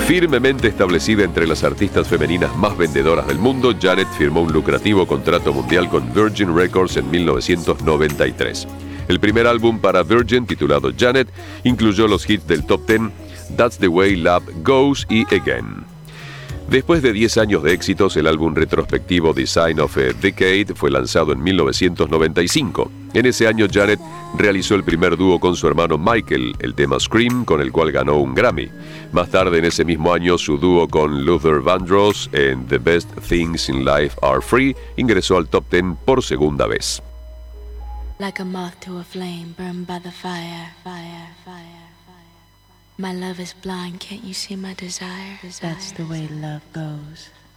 Firmemente establecida entre las artistas femeninas más vendedoras del mundo, Janet firmó un lucrativo contrato mundial con Virgin Records en 1993. El primer álbum para Virgin, titulado Janet, incluyó los hits del Top Ten That's the Way Love Goes y Again. Después de 10 años de éxitos, el álbum retrospectivo Design of a Decade fue lanzado en 1995. En ese año, Janet realizó el primer dúo con su hermano Michael, el tema Scream, con el cual ganó un Grammy. Más tarde en ese mismo año, su dúo con Luther Vandross en The Best Things in Life Are Free ingresó al Top Ten por segunda vez. Like a moth to a flame, burned by the fire, fire, fire. My love is blind, can't you see my desire? That's the way love goes.